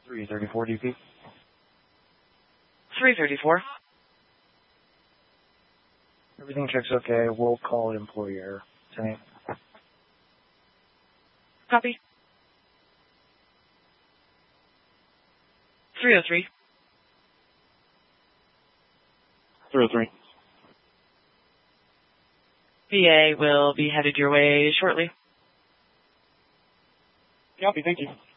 334 DP. 334. Everything checks okay. We'll call employer. Same. Copy. 303. 303. VA will be headed your way shortly. Copy, thank you.